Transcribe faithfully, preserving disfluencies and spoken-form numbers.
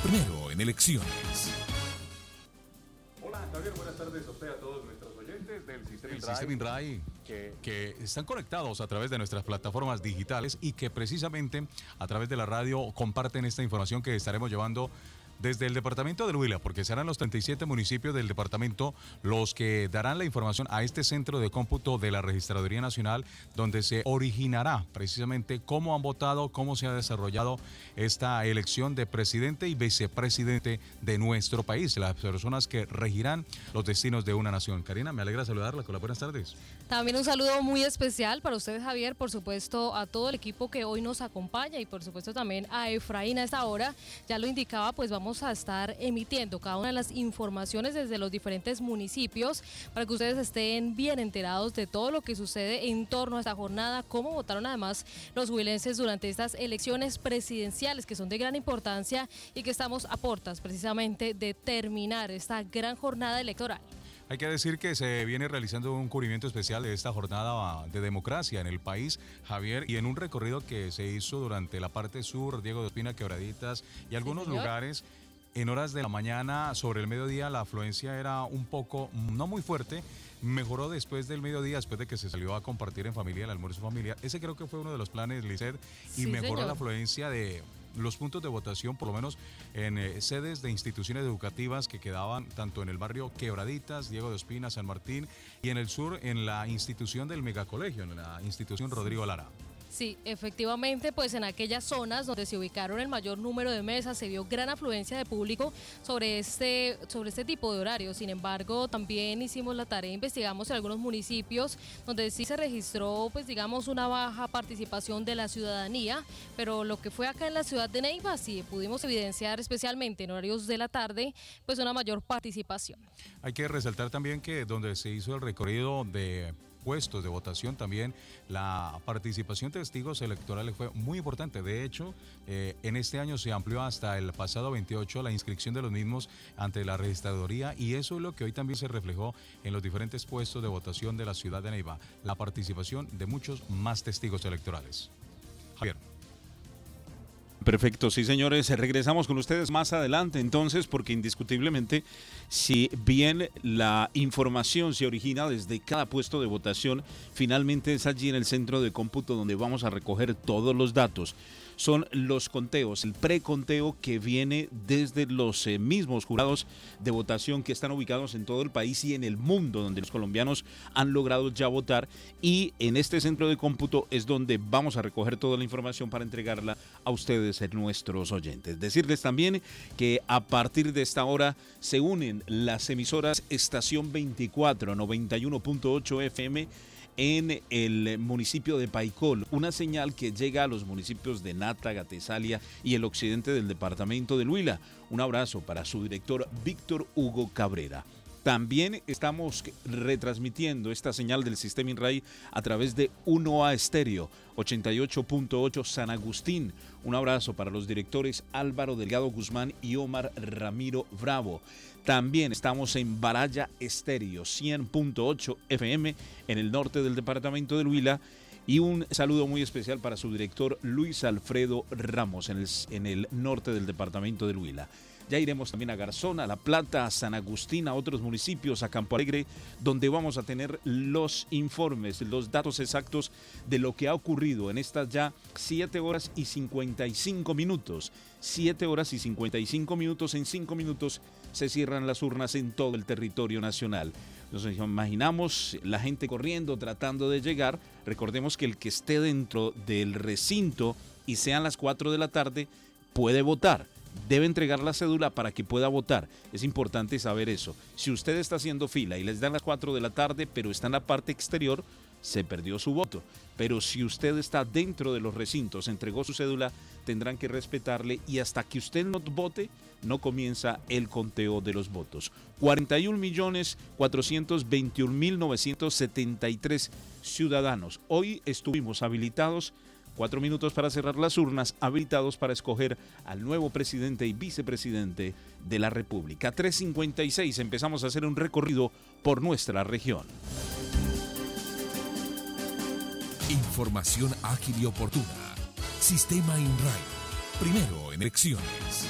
primero en elecciones. Hola Javier, buenas tardes a usted, a todos nuestros oyentes del Sistema El Sistema INRAE, que, que están conectados a través de nuestras plataformas digitales y que precisamente a través de la radio comparten esta información que estaremos llevando desde el departamento del Huila, porque serán los treinta y siete municipios del departamento los que darán la información a este centro de cómputo de la Registraduría Nacional, donde se originará precisamente cómo han votado, cómo se ha desarrollado esta elección de presidente y vicepresidente de nuestro país, las personas que regirán los destinos de una nación. Karina, me alegra saludarla. Hola, buenas tardes. También un saludo muy especial para usted, Javier, por supuesto a todo el equipo que hoy nos acompaña y por supuesto también a Efraín a esta hora. Ya lo indicaba, pues vamos a estar emitiendo cada una de las informaciones desde los diferentes municipios para que ustedes estén bien enterados de todo lo que sucede en torno a esta jornada, cómo votaron además los huilenses durante estas elecciones presidenciales que son de gran importancia y que estamos a puertas precisamente de terminar esta gran jornada electoral. Hay que decir que se viene realizando un cubrimiento especial de esta jornada de democracia en el país, Javier, y en un recorrido que se hizo durante la parte sur, Diego de Ospina, Quebraditas y algunos sí, lugares. En horas de la mañana, sobre el mediodía, la afluencia era un poco, no muy fuerte, mejoró después del mediodía, después de que se salió a compartir en familia, el almuerzo familiar. Ese creo que fue uno de los planes, Lizeth, y sí, mejoró señor. La afluencia de los puntos de votación, por lo menos en eh, sedes de instituciones educativas que quedaban tanto en el barrio Quebraditas, Diego de Ospina, San Martín, y en el sur en la institución del megacolegio, en la institución Rodrigo Lara. Sí, efectivamente, pues en aquellas zonas donde se ubicaron el mayor número de mesas se vio gran afluencia de público sobre este, sobre este tipo de horarios. Sin embargo, también hicimos la tarea, investigamos en algunos municipios donde sí se registró, pues digamos, una baja participación de la ciudadanía, pero lo que fue acá en la ciudad de Neiva sí pudimos evidenciar, especialmente en horarios de la tarde, pues una mayor participación. Hay que resaltar también que donde se hizo el recorrido de puestos de votación, también la participación de testigos electorales fue muy importante. De hecho, eh, en este año se amplió hasta el pasado veintiocho la inscripción de los mismos ante la registraduría, y eso es lo que hoy también se reflejó en los diferentes puestos de votación de la ciudad de Neiva, la participación de muchos más testigos electorales. Javier. Perfecto, sí señores, regresamos con ustedes más adelante entonces, porque indiscutiblemente si bien la información se origina desde cada puesto de votación, finalmente es allí en el centro de cómputo donde vamos a recoger todos los datos. Son los conteos, el preconteo que viene desde los eh, mismos jurados de votación que están ubicados en todo el país y en el mundo, donde los colombianos han logrado ya votar, y en este centro de cómputo es donde vamos a recoger toda la información para entregarla a ustedes, nuestros oyentes. Decirles también que a partir de esta hora se unen las emisoras Estación veinticuatro, noventa y uno punto ocho F M, en el municipio de Paicol, una señal que llega a los municipios de Nata, Gatesalia y el occidente del departamento del Huila. Un abrazo para su director Víctor Hugo Cabrera. También estamos retransmitiendo esta señal del Sistema INRAE a través de uno A Estéreo, ochenta y ocho punto ocho San Agustín. Un abrazo para los directores Álvaro Delgado Guzmán y Omar Ramiro Bravo. También estamos en Baraya Estéreo, cien punto ocho F M en el norte del departamento del Huila. Y un saludo muy especial para su director Luis Alfredo Ramos en el, en el norte del departamento del Huila. Ya iremos también a Garzón, a La Plata, a San Agustín, a otros municipios, a Campo Alegre, donde vamos a tener los informes, los datos exactos de lo que ha ocurrido en estas ya siete horas y cincuenta y cinco minutos. siete horas y cincuenta y cinco minutos, en cinco minutos se cierran las urnas en todo el territorio nacional. Nos imaginamos la gente corriendo, tratando de llegar. Recordemos que el que esté dentro del recinto y sean las cuatro de la tarde puede votar. Debe entregar la cédula para que pueda votar. Es importante saber eso. Si usted está haciendo fila y les dan las cuatro de la tarde, pero está en la parte exterior, se perdió su voto. Pero si usted está dentro de los recintos, entregó su cédula, tendrán que respetarle, y hasta que usted no vote, no comienza el conteo de los votos. cuarenta y un millones cuatrocientos veintiún mil novecientos setenta y tres ciudadanos. Hoy estuvimos habilitados. Cuatro minutos para cerrar las urnas, habilitados para escoger al nuevo presidente y vicepresidente de la República. tres cincuenta y seis, empezamos a hacer un recorrido por nuestra región. Información ágil y oportuna. Sistema INRAE. Primero en elecciones.